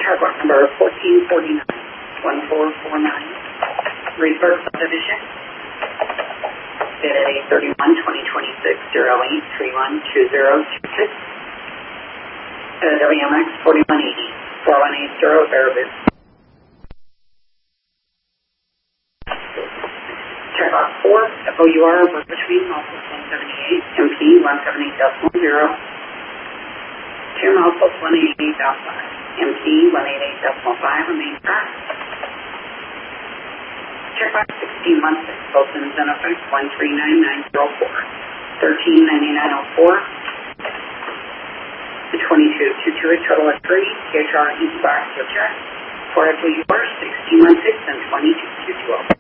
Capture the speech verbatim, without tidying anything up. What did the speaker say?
Tag block number fourteen forty-nine, one four four nine, Reedburg subdivision. Bid at eight thirty-one twenty twenty-six, zero eight three one two zero two six. Uh, W M X forty-one eighty, four one eight zero, Baraboo. Check box four, F O U R, work between Milepost one seventy-eight, M P one seventy-eight point zero, to Milepost one eighty-eight point five, M P one eighty-eight point five, remain track. Check box sixteen one six, Bolton's in effect one three nine nine zero four, thirteen ninety-nine oh four, the twenty-two two two eight, total at three, K H R East Box, your check, for F O U R sixteen one six and twenty-two two two oh.